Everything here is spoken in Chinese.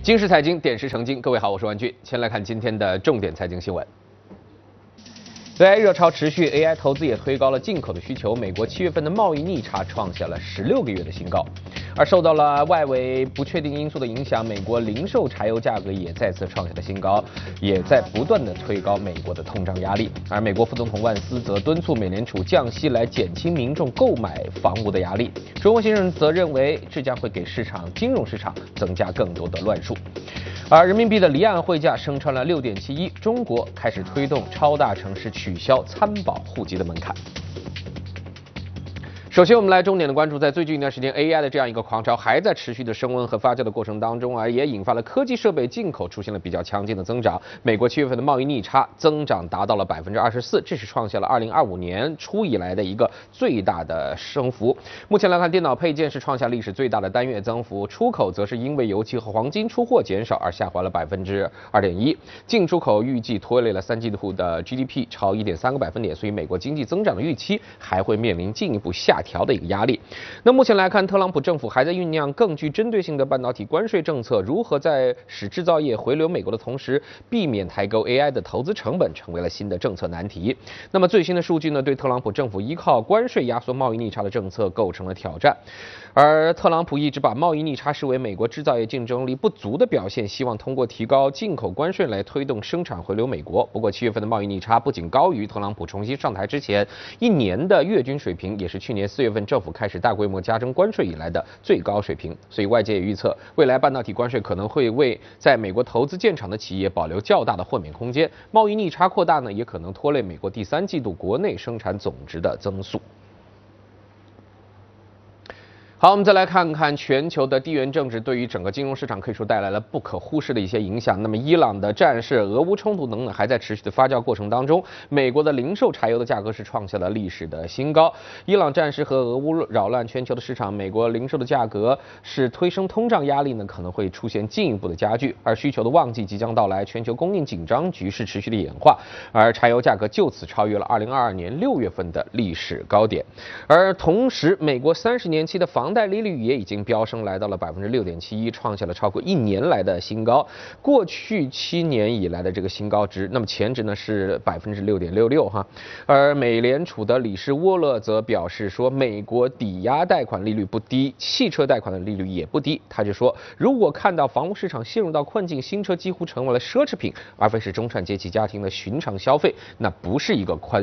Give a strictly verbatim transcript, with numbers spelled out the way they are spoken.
今日财经，点石成金。各位好，我是万军。先来看今天的重点财经新闻。A I 热潮持续 ，A I 投资也推高了进口的需求。美国七月份的贸易逆差创下了十六个月的新高，而受到了外围不确定因素的影响，美国零售柴油价格也再次创下了新高，也在不断的推高美国的通胀压力。而美国副总统万斯则敦促美联储降息来减轻民众购买房屋的压力。中国先生则认为，这将会给市场金融市场增加更多的乱数。而人民币的离岸汇价升穿了 六点七一， 中国开始推动超大城市取消参保户籍的门槛。首先，我们来重点的关注，在最近一段时间 ，A I 的这样一个狂潮还在持续的升温和发酵的过程当中啊，也引发了科技设备进口出现了比较强劲的增长。美国七月份的贸易逆差增长达到了百分之二十四，这是创下了二零二五年初以来的一个最大的升幅。目前来看，电脑配件是创下历史最大的单月增幅，出口则是因为油气和黄金出货减少而下滑了百分之二点一，进出口预计拖累了三季度的 G D P 超一点三个百分点，所以美国经济增长的预期还会面临进一步下调的一个压力。那目前来看，特朗普政府还在酝酿更具针对性的半导体关税政策，如何在使制造业回流美国的同时，避免抬高 A I 的投资成本，成为了新的政策难题。那么最新的数据呢，对特朗普政府依靠关税压缩贸易逆差的政策构成了挑战。而特朗普一直把贸易逆差视为美国制造业竞争力不足的表现，希望通过提高进口关税来推动生产回流美国。不过七月份的贸易逆差不仅高于特朗普重新上台之前一年的月均水平，也是去年四月份政府开始大规模加征关税以来的最高水平。所以外界也预测，未来半导体关税可能会为在美国投资建厂的企业保留较大的豁免空间。贸易逆差扩大呢，也可能拖累美国第三季度国内生产总值的增速。好，我们再来看看全球的地缘政治对于整个金融市场可以说带来了不可忽视的一些影响。那么，伊朗的战事、俄乌冲突等等还在持续的发酵过程当中。美国的零售柴油的价格是创下了历史的新高。伊朗战事和俄乌扰乱全球的市场，美国零售的价格是推升通胀压力呢，可能会出现进一步的加剧。而需求的旺季即将到来，全球供应紧张局势持续的演化，而柴油价格就此超越了二零二二年六月份的历史高点。而同时，美国三十年期的房房贷利率也已经飙升，来到了百分之六点七一，创下了超过一年来的新高。过去七年以来的这个新高值，那么前值呢是百分之六点六六哈。而美联储的理事沃勒则表示说，美国抵押贷款利率不低，汽车贷款的利率也不低。他就说，如果看到房屋市场陷入到困境，新车几乎成为了奢侈品，而非是中产阶级家庭的寻常消费，那不是一个宽